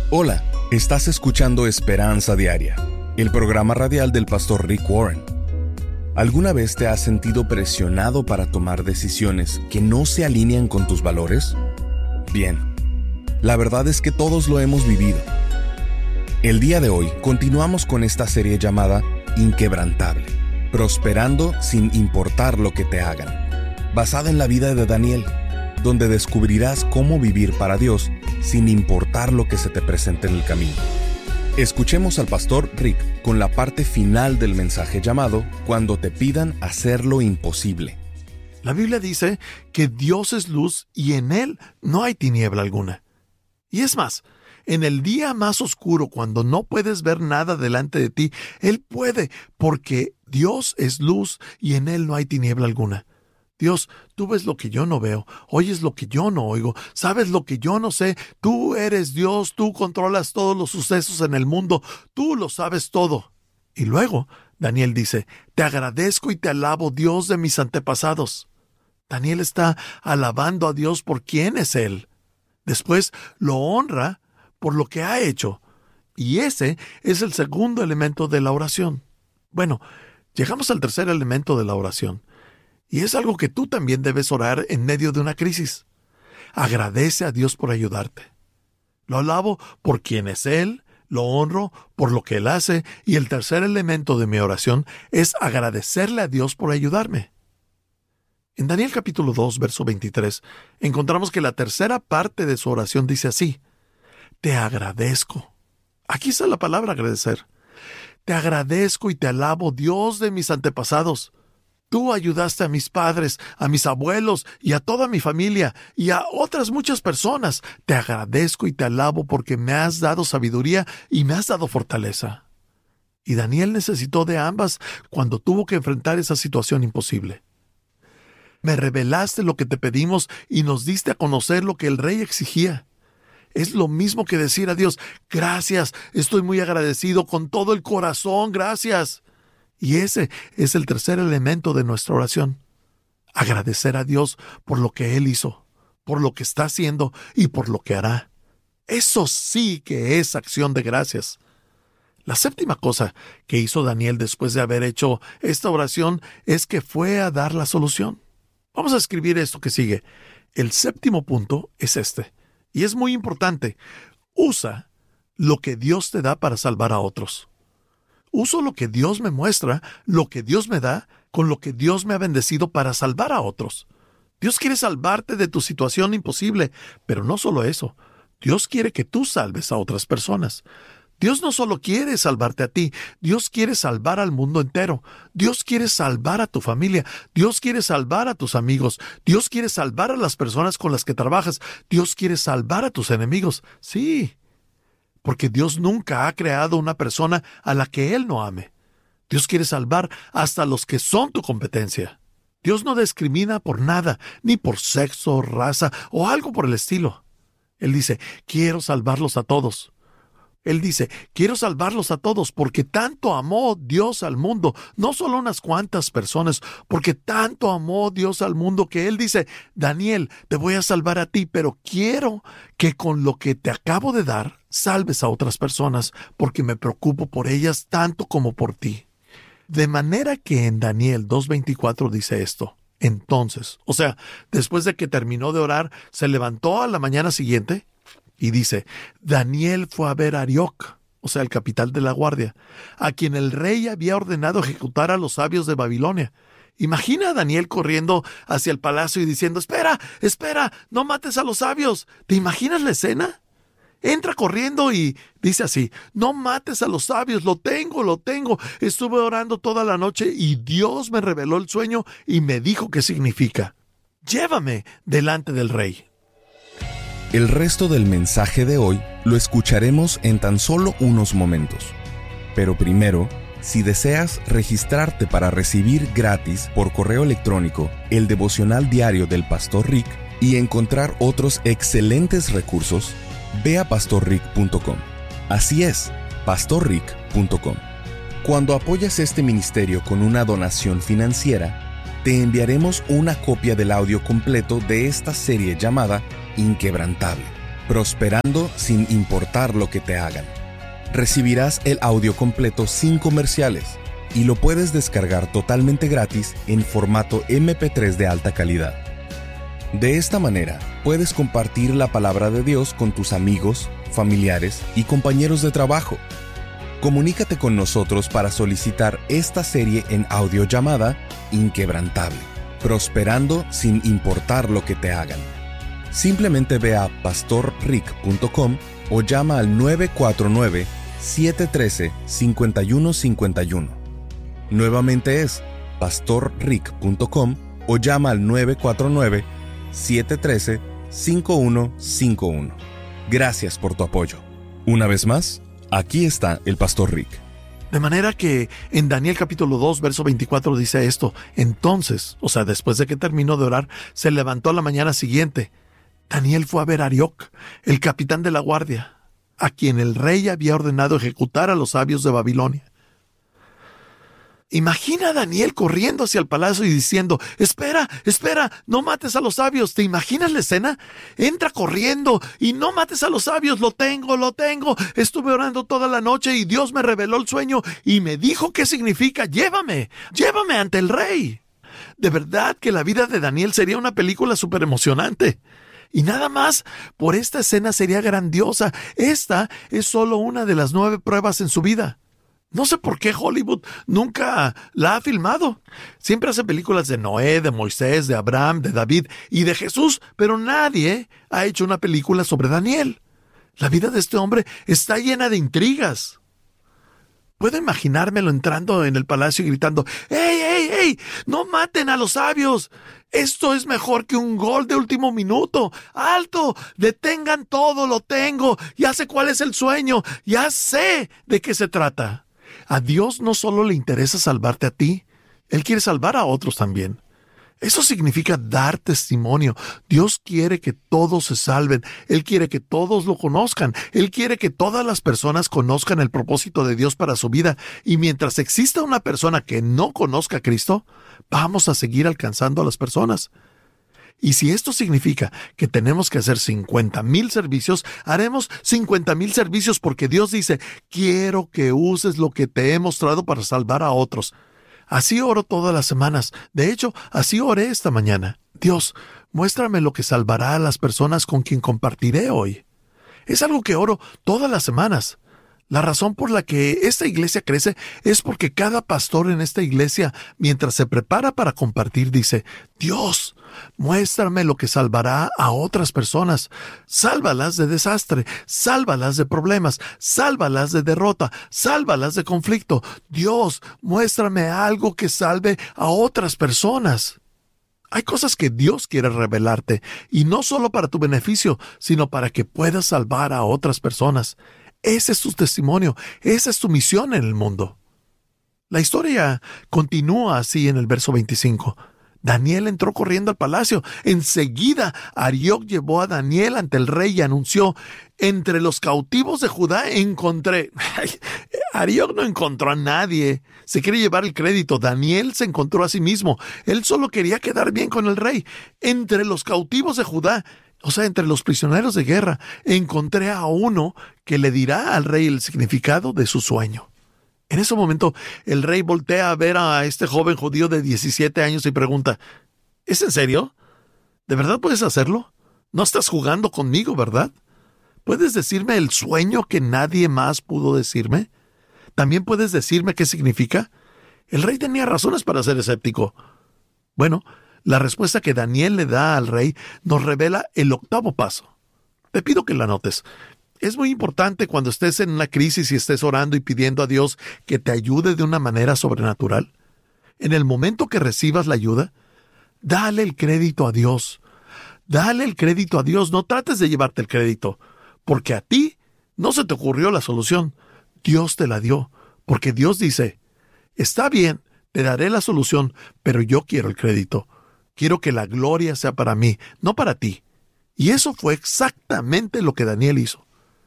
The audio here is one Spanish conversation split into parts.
Hola, estás escuchando Esperanza Diaria, el programa radial del pastor Rick Warren. ¿Alguna vez te has sentido presionado para tomar decisiones que no se alinean con tus valores? Bien, la verdad es que todos lo hemos vivido. El día de hoy continuamos con esta serie llamada Inquebrantable, prosperando sin importar lo que te hagan, basada en la vida de Daniel, donde descubrirás cómo vivir para Dios sin importar lo que se te presente en el camino. Escuchemos al pastor Rick con la parte final del mensaje llamado Cuando te pidan hacer lo imposible. La Biblia dice que Dios es luz y en Él no hay tiniebla alguna. Y es más, en el día más oscuro, cuando no puedes ver nada delante de ti, Él puede, porque Dios es luz y en Él no hay tiniebla alguna. Dios, tú ves lo que yo no veo, oyes lo que yo no oigo, sabes lo que yo no sé, tú eres Dios, tú controlas todos los sucesos en el mundo, tú lo sabes todo. Y luego, Daniel dice, te agradezco y te alabo, Dios de mis antepasados. Daniel está alabando a Dios por quién es Él. Después lo honra por lo que ha hecho. Y ese es el segundo elemento de la oración. Bueno, llegamos al tercer elemento de la oración. Y es algo que tú también debes orar en medio de una crisis. Agradece a Dios por ayudarte. Lo alabo por quién es Él, lo honro por lo que Él hace, y el tercer elemento de mi oración es agradecerle a Dios por ayudarme. En Daniel capítulo 2, verso 23, encontramos que la tercera parte de su oración dice así: te agradezco. Aquí está la palabra agradecer. Te agradezco y te alabo, Dios de mis antepasados. Tú ayudaste a mis padres, a mis abuelos y a toda mi familia y a otras muchas personas. Te agradezco y te alabo porque me has dado sabiduría y me has dado fortaleza. Y Daniel necesitó de ambas cuando tuvo que enfrentar esa situación imposible. Me revelaste lo que te pedimos y nos diste a conocer lo que el rey exigía. Es lo mismo que decir a Dios, gracias, estoy muy agradecido con todo el corazón, gracias. Y ese es el tercer elemento de nuestra oración. Agradecer a Dios por lo que Él hizo, por lo que está haciendo y por lo que hará. Eso sí que es acción de gracias. La séptima cosa que hizo Daniel después de haber hecho esta oración es que fue a dar la solución. Vamos a escribir esto que sigue. El séptimo punto es este, y es muy importante. Usa lo que Dios te da para salvar a otros. Uso lo que Dios me muestra, lo que Dios me da, con lo que Dios me ha bendecido para salvar a otros. Dios quiere salvarte de tu situación imposible, pero no solo eso. Dios quiere que tú salves a otras personas. Dios no solo quiere salvarte a ti, Dios quiere salvar al mundo entero. Dios quiere salvar a tu familia. Dios quiere salvar a tus amigos. Dios quiere salvar a las personas con las que trabajas. Dios quiere salvar a tus enemigos. Sí, porque Dios nunca ha creado una persona a la que Él no ame. Dios quiere salvar hasta los que son tu competencia. Dios no discrimina por nada, ni por sexo, raza o algo por el estilo. Él dice, quiero salvarlos a todos. Él dice, quiero salvarlos a todos porque tanto amó Dios al mundo, no solo unas cuantas personas, porque tanto amó Dios al mundo que Él dice, Daniel, te voy a salvar a ti, pero quiero que con lo que te acabo de dar, salves a otras personas, porque me preocupo por ellas tanto como por ti. De manera que en Daniel 2:24 dice esto. Entonces, o sea, después de que terminó de orar, se levantó a la mañana siguiente y dice, Daniel fue a ver a Arioc, o sea, el capitán de la guardia, a quien el rey había ordenado ejecutar a los sabios de Babilonia. Imagina a Daniel corriendo hacia el palacio y diciendo, espera, no mates a los sabios. ¿Te imaginas la escena? Entra corriendo y dice así, no mates a los sabios, lo tengo. Estuve orando toda la noche y Dios me reveló el sueño y me dijo qué significa. Llévame delante del rey. El resto del mensaje de hoy lo escucharemos en tan solo unos momentos. Pero primero, si deseas registrarte para recibir gratis por correo electrónico el devocional diario del Pastor Rick y encontrar otros excelentes recursos, ve a pastorrick.com. Así es, pastorrick.com. Cuando apoyas este ministerio con una donación financiera, te enviaremos una copia del audio completo de esta serie llamada Inquebrantable, prosperando sin importar lo que te hagan. Recibirás el audio completo sin comerciales y lo puedes descargar totalmente gratis en formato MP3 de alta calidad. De esta manera, puedes compartir la palabra de Dios con tus amigos, familiares y compañeros de trabajo. Comunícate con nosotros para solicitar esta serie en audio llamada Inquebrantable, prosperando sin importar lo que te hagan. Simplemente ve a pastorrick.com o llama al 949-713-5151. Nuevamente es pastorrick.com o llama al 949-713-5151. Gracias por tu apoyo. Una vez más, aquí está el Pastor Rick. De manera que en Daniel capítulo 2, verso 24 dice esto: entonces, o sea, después de que terminó de orar, se levantó a la mañana siguiente. Daniel fue a ver a Arioc, el capitán de la guardia, a quien el rey había ordenado ejecutar a los sabios de Babilonia. Imagina a Daniel corriendo hacia el palacio y diciendo: espera, no mates a los sabios. ¿Te imaginas la escena? Entra corriendo y no mates a los sabios. Lo tengo. Estuve orando toda la noche y Dios me reveló el sueño y me dijo qué significa. Llévame ante el rey. De verdad que la vida de Daniel sería una película súper emocionante. Y nada más por esta escena sería grandiosa. Esta es solo una de las 9 pruebas en su vida. No sé por qué Hollywood nunca la ha filmado. Siempre hace películas de Noé, de Moisés, de Abraham, de David y de Jesús, pero nadie ha hecho una película sobre Daniel. La vida de este hombre está llena de intrigas. Puedo imaginármelo entrando en el palacio y gritando: ¡Ey! ¡No maten a los sabios! Esto es mejor que un gol de último minuto. ¡Alto! Detengan todo, lo tengo. Ya sé cuál es el sueño. Ya sé de qué se trata. A Dios no solo le interesa salvarte a ti, Él quiere salvar a otros también. Eso significa dar testimonio. Dios quiere que todos se salven. Él quiere que todos lo conozcan. Él quiere que todas las personas conozcan el propósito de Dios para su vida. Y mientras exista una persona que no conozca a Cristo, vamos a seguir alcanzando a las personas. Y si esto significa que tenemos que hacer 50,000 servicios, haremos 50,000 servicios porque Dios dice: quiero que uses lo que te he mostrado para salvar a otros. Así oro todas las semanas. De hecho, así oré esta mañana. Dios, muéstrame lo que salvará a las personas con quien compartiré hoy. Es algo que oro todas las semanas. La razón por la que esta iglesia crece es porque cada pastor en esta iglesia, mientras se prepara para compartir, dice: Dios, muéstrame lo que salvará a otras personas. Sálvalas de desastre, sálvalas de problemas, sálvalas de derrota, sálvalas de conflicto. Dios, muéstrame algo que salve a otras personas. Hay cosas que Dios quiere revelarte, y no solo para tu beneficio, sino para que puedas salvar a otras personas. Ese es tu testimonio, esa es tu misión en el mundo. La historia continúa así en el verso 25. Daniel entró corriendo al palacio. Enseguida, Arioc llevó a Daniel ante el rey y anunció: entre los cautivos de Judá encontré... Arioc no encontró a nadie. Se quiere llevar el crédito. Daniel se encontró a sí mismo. Él solo quería quedar bien con el rey. Entre los cautivos de Judá, o sea, entre los prisioneros de guerra, encontré a uno que le dirá al rey el significado de su sueño. En ese momento, el rey voltea a ver a este joven judío de 17 años y pregunta: ¿es en serio? ¿De verdad puedes hacerlo? No estás jugando conmigo, ¿verdad? ¿Puedes decirme el sueño que nadie más pudo decirme? ¿También puedes decirme qué significa? El rey tenía razones para ser escéptico. Bueno, la respuesta que Daniel le da al rey nos revela el 8º paso. Te pido que la anotes. Es muy importante cuando estés en una crisis y estés orando y pidiendo a Dios que te ayude de una manera sobrenatural. En el momento que recibas la ayuda, dale el crédito a Dios. Dale el crédito a Dios. No trates de llevarte el crédito, porque a ti no se te ocurrió la solución. Dios te la dio, porque Dios dice: está bien, te daré la solución, pero yo quiero el crédito. Quiero que la gloria sea para mí, no para ti. Y eso fue exactamente lo que Daniel hizo.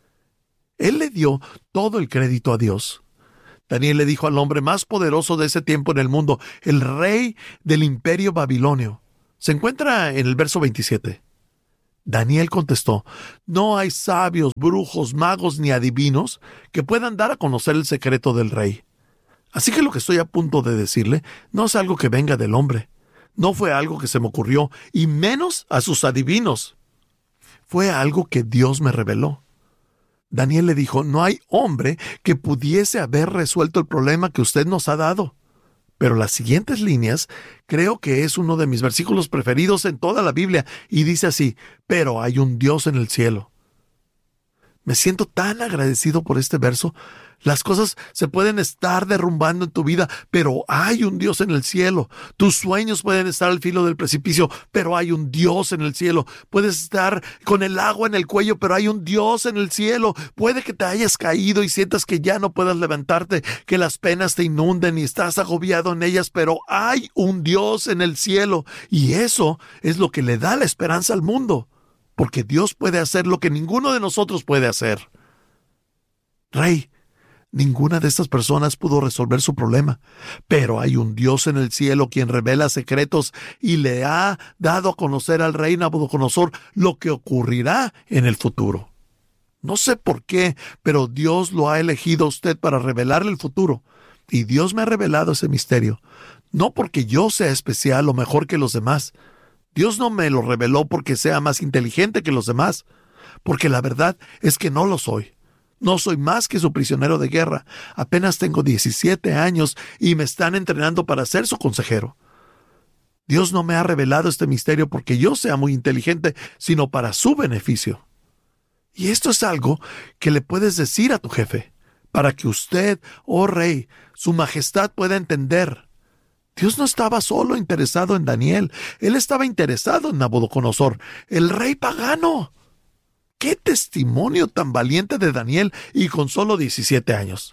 Él le dio todo el crédito a Dios. Daniel le dijo al hombre más poderoso de ese tiempo en el mundo, el rey del imperio babilonio. Se encuentra en el verso 27. Daniel contestó: no hay sabios, brujos, magos ni adivinos que puedan dar a conocer el secreto del rey. Así que lo que estoy a punto de decirle no es algo que venga del hombre. No fue algo que se me ocurrió, y menos a sus adivinos. Fue algo que Dios me reveló. Daniel le dijo: no hay hombre que pudiese haber resuelto el problema que usted nos ha dado. Pero las siguientes líneas creo que es uno de mis versículos preferidos en toda la Biblia, y dice así: pero hay un Dios en el cielo. Me siento tan agradecido por este verso. Las cosas se pueden estar derrumbando en tu vida, pero hay un Dios en el cielo. Tus sueños pueden estar al filo del precipicio, pero hay un Dios en el cielo. Puedes estar con el agua en el cuello, pero hay un Dios en el cielo. Puede que te hayas caído y sientas que ya no puedas levantarte, que las penas te inunden y estás agobiado en ellas, pero hay un Dios en el cielo. Y eso es lo que le da la esperanza al mundo, porque Dios puede hacer lo que ninguno de nosotros puede hacer. Rey, ninguna de estas personas pudo resolver su problema, pero hay un Dios en el cielo quien revela secretos y le ha dado a conocer al rey Nabucodonosor lo que ocurrirá en el futuro. No sé por qué, pero Dios lo ha elegido a usted para revelarle el futuro, y Dios me ha revelado ese misterio, no porque yo sea especial o mejor que los demás. Dios no me lo reveló porque sea más inteligente que los demás, porque la verdad es que no lo soy. No soy más que su prisionero de guerra. Apenas tengo 17 años y me están entrenando para ser su consejero. Dios no me ha revelado este misterio porque yo sea muy inteligente, sino para su beneficio. Y esto es algo que le puedes decir a tu jefe, para que usted, oh rey, su majestad pueda entender. Dios no estaba solo interesado en Daniel, Él estaba interesado en Nabucodonosor, el rey pagano. ¡Qué testimonio tan valiente de Daniel, y con solo 17 años!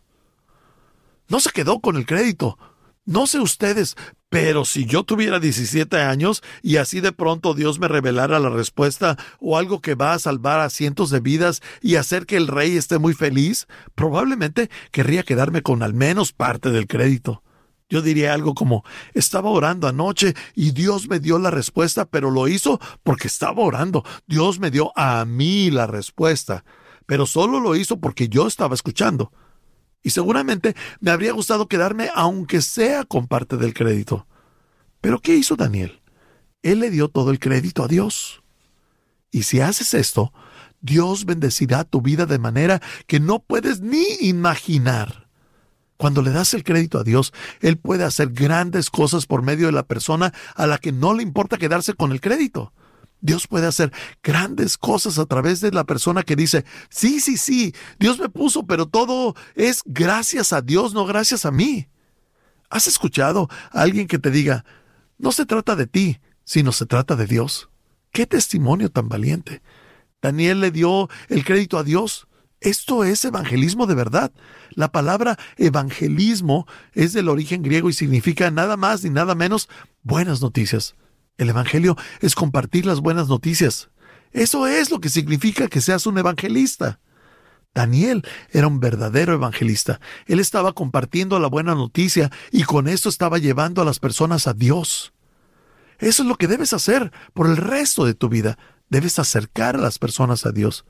No se quedó con el crédito. No sé ustedes, pero si yo tuviera 17 años y así de pronto Dios me revelara la respuesta o algo que va a salvar a cientos de vidas y hacer que el rey esté muy feliz, probablemente querría quedarme con al menos parte del crédito. Yo diría algo como: estaba orando anoche y Dios me dio la respuesta, pero lo hizo porque estaba orando. Dios me dio a mí la respuesta, pero solo lo hizo porque yo estaba escuchando. Y seguramente me habría gustado quedarme aunque sea con parte del crédito. ¿Pero qué hizo Daniel? Él le dio todo el crédito a Dios. Y si haces esto, Dios bendecirá tu vida de manera que no puedes ni imaginar. Cuando le das el crédito a Dios, Él puede hacer grandes cosas por medio de la persona a la que no le importa quedarse con el crédito. Dios puede hacer grandes cosas a través de la persona que dice: sí, Dios me puso, pero todo es gracias a Dios, no gracias a mí. ¿Has escuchado a alguien que te diga: no se trata de ti, sino se trata de Dios? ¡Qué testimonio tan valiente! Daniel le dio el crédito a Dios. Esto es evangelismo de verdad. La palabra evangelismo es del origen griego y significa nada más ni nada menos buenas noticias. El evangelio es compartir las buenas noticias. Eso es lo que significa que seas un evangelista. Daniel era un verdadero evangelista. Él estaba compartiendo la buena noticia y con esto estaba llevando a las personas a Dios. Eso es lo que debes hacer por el resto de tu vida. Debes acercar a las personas a Dios.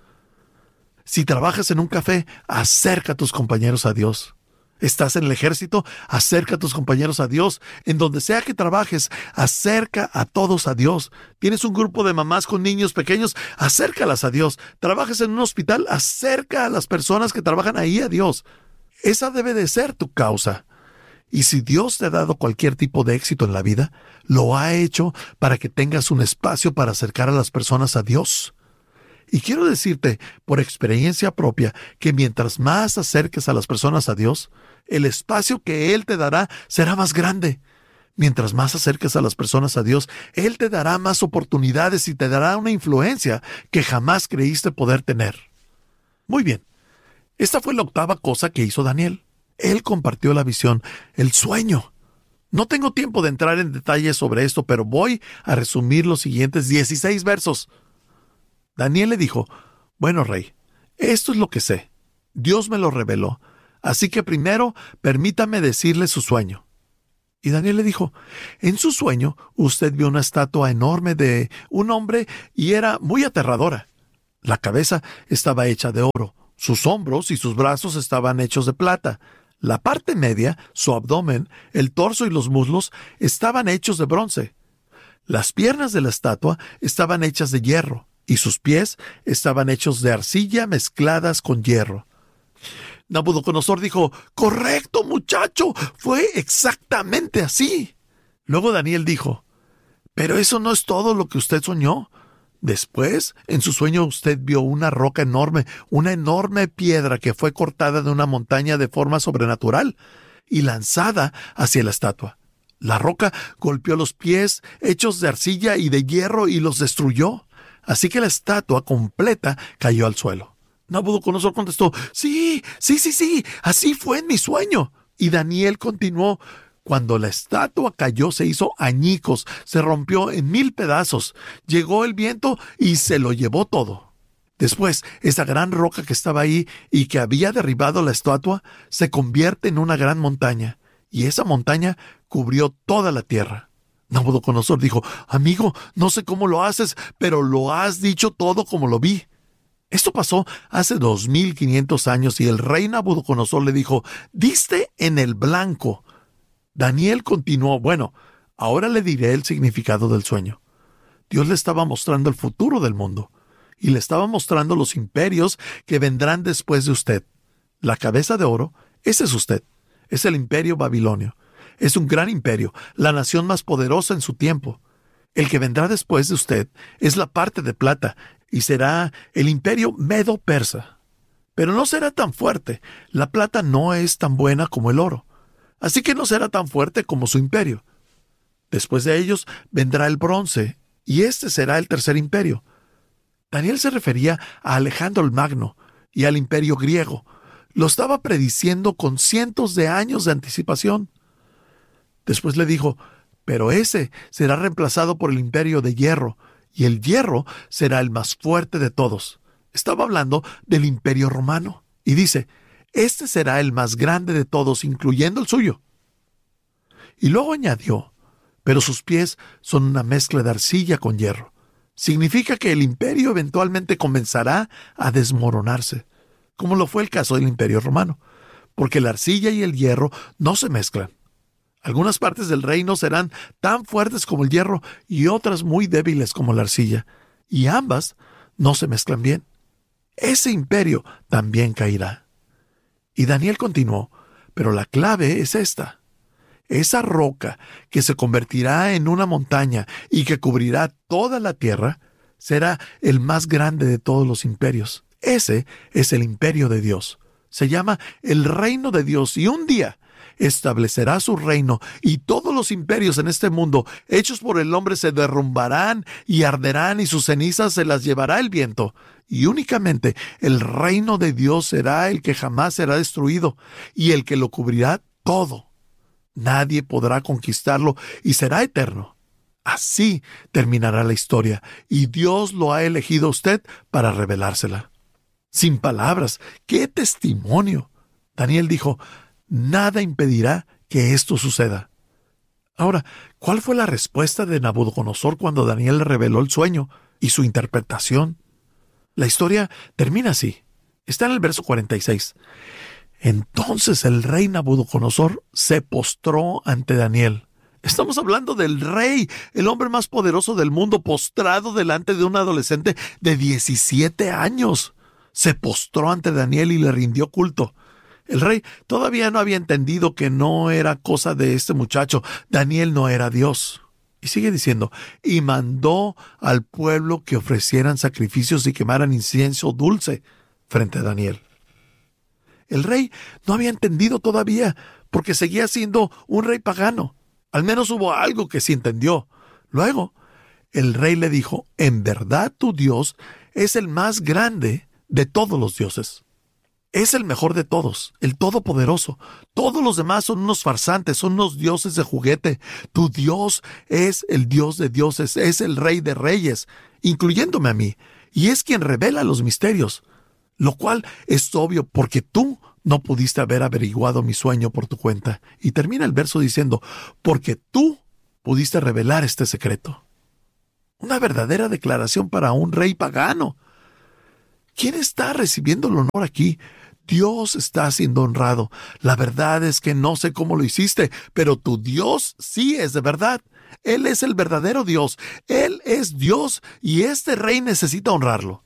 Si trabajas en un café, acerca a tus compañeros a Dios. Estás en el ejército, acerca a tus compañeros a Dios. En donde sea que trabajes, acerca a todos a Dios. Tienes un grupo de mamás con niños pequeños, acércalas a Dios. Trabajas en un hospital, acerca a las personas que trabajan ahí a Dios. Esa debe de ser tu causa. Y si Dios te ha dado cualquier tipo de éxito en la vida, lo ha hecho para que tengas un espacio para acercar a las personas a Dios. Y quiero decirte, por experiencia propia, que mientras más acerques a las personas a Dios, el espacio que Él te dará será más grande. Mientras más acerques a las personas a Dios, Él te dará más oportunidades y te dará una influencia que jamás creíste poder tener. Muy bien, esta fue la octava cosa que hizo Daniel. Él compartió la visión, el sueño. No tengo tiempo de entrar en detalles sobre esto, pero voy a resumir los siguientes 16 versos. Daniel le dijo: bueno, rey, esto es lo que sé. Dios me lo reveló. Así que primero permítame decirle su sueño. Y Daniel le dijo, en su sueño usted vio una estatua enorme de un hombre y era muy aterradora. La cabeza estaba hecha de oro, sus hombros y sus brazos estaban hechos de plata. La parte media, su abdomen, el torso y los muslos estaban hechos de bronce. Las piernas de la estatua estaban hechas de hierro y sus pies estaban hechos de arcilla mezcladas con hierro. Nabucodonosor dijo, correcto, muchacho, fue exactamente así. Luego Daniel dijo, pero eso no es todo lo que usted soñó. Después, en su sueño usted vio una roca enorme, una enorme piedra que fue cortada de una montaña de forma sobrenatural y lanzada hacia la estatua. La roca golpeó los pies hechos de arcilla y de hierro y los destruyó. Así que la estatua completa cayó al suelo. Nabucodonosor contestó, sí, así fue en mi sueño. Y Daniel continuó, cuando la estatua cayó se hizo añicos, se rompió en 1000 pedazos, llegó el viento y se lo llevó todo. Después, esa gran roca que estaba ahí y que había derribado la estatua, se convierte en una gran montaña, y esa montaña cubrió toda la tierra. Nabucodonosor dijo, amigo, no sé cómo lo haces, pero lo has dicho todo como lo vi. Esto pasó hace 2500 años y el rey Nabucodonosor le dijo, diste en el blanco. Daniel continuó, bueno, ahora le diré el significado del sueño. Dios le estaba mostrando el futuro del mundo y le estaba mostrando los imperios que vendrán después de usted. La cabeza de oro, ese es usted, es el imperio babilonio. Es un gran imperio, la nación más poderosa en su tiempo. El que vendrá después de usted es la parte de plata y será el imperio medo-persa. Pero no será tan fuerte. La plata no es tan buena como el oro. Así que no será tan fuerte como su imperio. Después de ellos vendrá el bronce, y este será el tercer imperio. Daniel se refería a Alejandro el Magno y al imperio griego. Lo estaba prediciendo con cientos de años de anticipación. Después le dijo, pero ese será reemplazado por el imperio de hierro, y el hierro será el más fuerte de todos. Estaba hablando del imperio romano. Y dice, este será el más grande de todos, incluyendo el suyo. Y luego añadió, pero sus pies son una mezcla de arcilla con hierro. Significa que el imperio eventualmente comenzará a desmoronarse, como lo fue el caso del imperio romano, porque la arcilla y el hierro no se mezclan. Algunas partes del reino serán tan fuertes como el hierro y otras muy débiles como la arcilla, y ambas no se mezclan bien. Ese imperio también caerá. Y Daniel continuó, pero la clave es esta. Esa roca que se convertirá en una montaña y que cubrirá toda la tierra será el más grande de todos los imperios. Ese es el imperio de Dios. Se llama el reino de Dios y un día establecerá su reino y todos los imperios en este mundo hechos por el hombre se derrumbarán y arderán y sus cenizas se las llevará el viento. Y únicamente el reino de Dios será el que jamás será destruido y el que lo cubrirá todo. Nadie podrá conquistarlo y será eterno. Así terminará la historia y Dios lo ha elegido a usted para revelársela. Sin palabras, ¡qué testimonio! Daniel dijo, nada impedirá que esto suceda. Ahora, ¿cuál fue la respuesta de Nabucodonosor cuando Daniel le reveló el sueño y su interpretación? La historia termina así. Está en el verso 46. Entonces el rey Nabucodonosor se postró ante Daniel. Estamos hablando del rey, el hombre más poderoso del mundo, postrado delante de un adolescente de 17 años. Se postró ante Daniel y le rindió culto. El rey todavía no había entendido que no era cosa de este muchacho. Daniel no era Dios. Y sigue diciendo, y mandó al pueblo que ofrecieran sacrificios y quemaran incienso dulce frente a Daniel. El rey no había entendido todavía, porque seguía siendo un rey pagano. Al menos hubo algo que sí entendió. Luego, el rey le dijo, en verdad tu Dios es el más grande de todos los dioses. Es el mejor de todos, el todopoderoso. Todos los demás son unos farsantes, son unos dioses de juguete. Tu Dios es el Dios de dioses, es el Rey de reyes, incluyéndome a mí, y es quien revela los misterios, lo cual es obvio porque tú No pudiste haber averiguado mi sueño por tu cuenta. Y termina el verso diciendo, porque tú pudiste revelar este secreto. Una verdadera declaración para un rey pagano. ¿Quién está recibiendo el honor aquí? Dios está siendo honrado. La verdad es que no sé cómo lo hiciste, pero tu Dios sí es de verdad. Él es el verdadero Dios. Él es Dios y este rey necesita honrarlo.